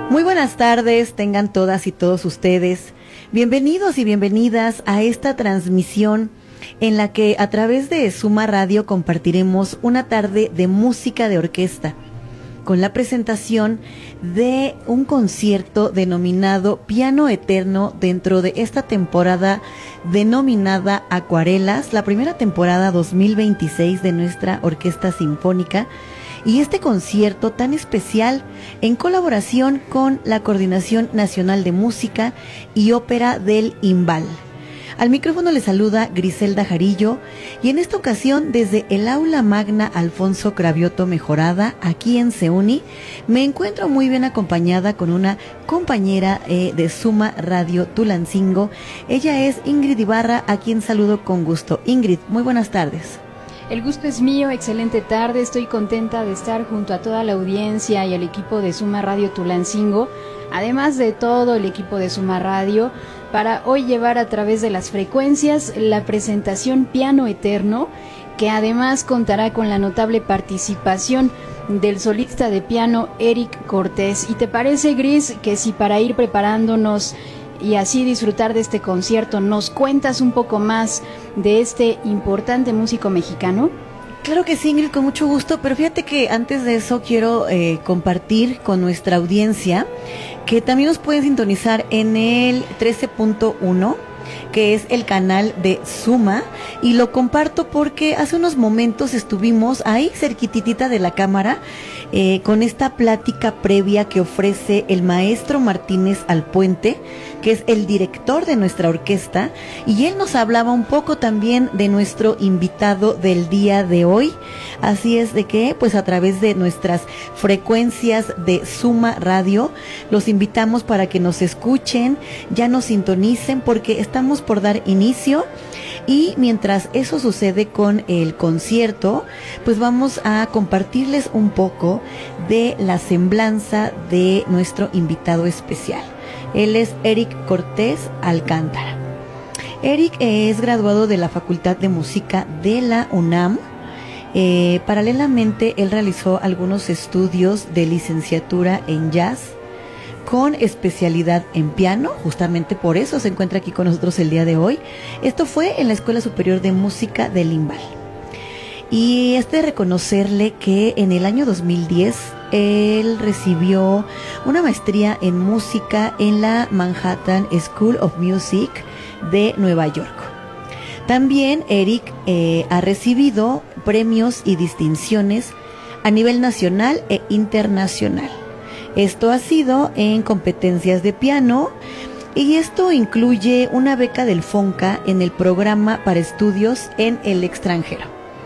Muy buenas tardes, tengan todas y todos ustedes. Bienvenidos y bienvenidas a esta transmisión en la que a través de Suma Radio compartiremos una tarde de música de orquesta con la presentación de un concierto denominado Piano Eterno dentro de esta temporada denominada Acuarelas, la primera temporada 2026 de nuestra Orquesta Sinfónica. Y este concierto tan especial en colaboración con la Coordinación Nacional de Música y Ópera del IMBAL. Al micrófono le saluda Griselda Jarillo y en esta ocasión desde el Aula Magna Alfonso Cravioto Mejorada, aquí en CEUNY, me encuentro muy bien acompañada con una compañera de Suma Radio Tulancingo. Ella es Ingrid Ibarra, a quien saludo con gusto. Ingrid, muy buenas tardes. El gusto es mío, excelente tarde, estoy contenta de estar junto a toda la audiencia y el equipo de Suma Radio Tulancingo, además de todo el equipo de Suma Radio, para hoy llevar a través de las frecuencias la presentación Piano Eterno, que además contará con la notable participación del solista de piano Eric Cortés. ¿Y te parece, Gris, que si para ir preparándonos y así disfrutar de este concierto, nos cuentas un poco más de este importante músico mexicano? Claro que sí, Ingrid, con mucho gusto, pero fíjate que antes de eso quiero compartir con nuestra audiencia que también nos pueden sintonizar en el 13.1, que es el canal de Suma, y lo comparto porque hace unos momentos estuvimos ahí cerquititita de la cámara con esta plática previa que ofrece el maestro Martínez Alpuente, que es el director de nuestra orquesta, y él nos hablaba un poco también de nuestro invitado del día de hoy. Así es de que, pues a través de nuestras frecuencias de Suma Radio, los invitamos para que nos escuchen, ya nos sintonicen, porque estamos por dar inicio. Y mientras eso sucede con el concierto, pues vamos a compartirles un poco de la semblanza de nuestro invitado especial. Él es Eric Cortés Alcántara. Eric es graduado de la Facultad de Música de la UNAM. Paralelamente, él realizó algunos estudios de licenciatura en jazz con especialidad en piano, justamente por eso se encuentra aquí con nosotros el día de hoy. Esto fue en la Escuela Superior de Música del IMBAL. Y es de reconocerle que en el año 2010 él recibió una maestría en música en la Manhattan School of Music de Nueva York. También Eric ha recibido premios y distinciones a nivel nacional e internacional. Esto ha sido en competencias de piano, y esto incluye una beca del FONCA en el programa para estudios en el extranjero.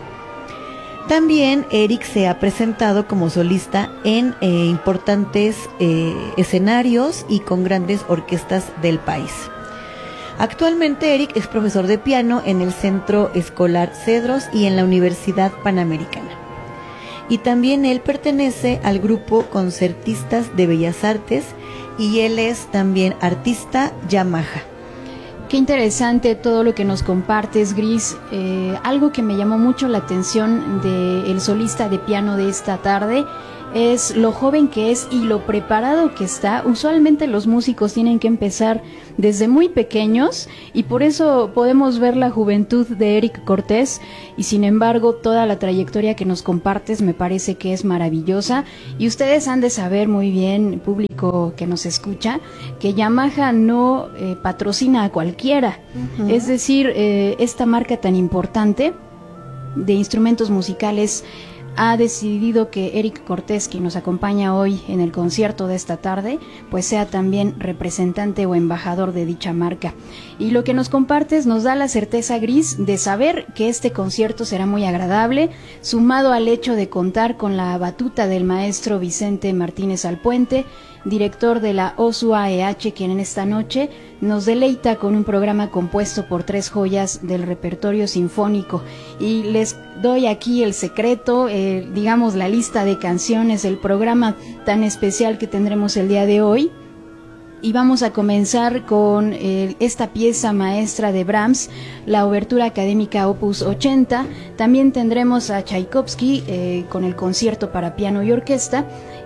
También Eric se ha presentado como solista en importantes escenarios y con grandes orquestas del país. Actualmente Eric es profesor de piano en el Centro Escolar Cedros y en la Universidad Panamericana. Y también él pertenece al grupo Concertistas de Bellas Artes y él es también artista Yamaha. Qué interesante todo lo que nos compartes, Gris. Algo que me llamó mucho la atención del solista de piano de esta tarde es lo joven que es y lo preparado que está. Usualmente los músicos tienen que empezar desde muy pequeños y por eso podemos ver la juventud de Eric Cortés, y sin embargo toda la trayectoria que nos compartes me parece que es maravillosa. Y ustedes han de saber muy bien, público que nos escucha, que Yamaha no patrocina a cualquiera. Es decir, esta marca tan importante de instrumentos musicales ha decidido que Eric Cortés, quien nos acompaña hoy en el concierto de esta tarde, pues sea también representante o embajador de dicha marca. Y lo que nos compartes nos da la certeza, Gris, de saber que este concierto será muy agradable, sumado al hecho de contar con la batuta del maestro Vicente Martínez Alpuente, director de la OSU-AEH, quien en esta noche nos deleita con un programa compuesto por 3 joyas del repertorio sinfónico. Y les doy aquí el secreto, digamos la lista de canciones del programa tan especial que tendremos el día de hoy. Y vamos a comenzar con esta pieza maestra de Brahms, la obertura académica Opus 80. También tendremos a Tchaikovsky con el concierto para piano y orquesta.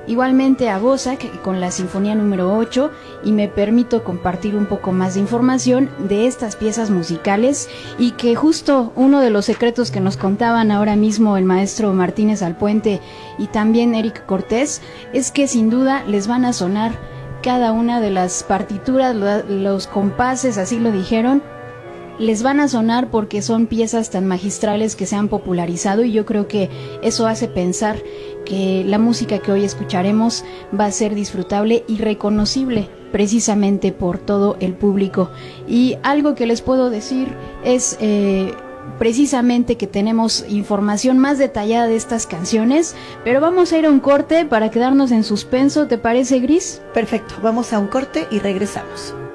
igualmente a Bosak con la Sinfonía número 8, y me permito compartir un poco más de información de estas piezas musicales, y que justo uno de los secretos que nos contaban ahora mismo el maestro Martínez Alpuente y también Eric Cortés es que sin duda les van a sonar cada una de las partituras, los compases, así lo dijeron, les van a sonar porque son piezas tan magistrales que se han popularizado, y yo creo que eso hace pensar que la música que hoy escucharemos va a ser disfrutable y reconocible precisamente por todo el público. Y algo que les puedo decir es precisamente que tenemos información más detallada de estas canciones, pero vamos a ir a un corte para quedarnos en suspenso. ¿Te parece, Gris? Perfecto, vamos a un corte y regresamos.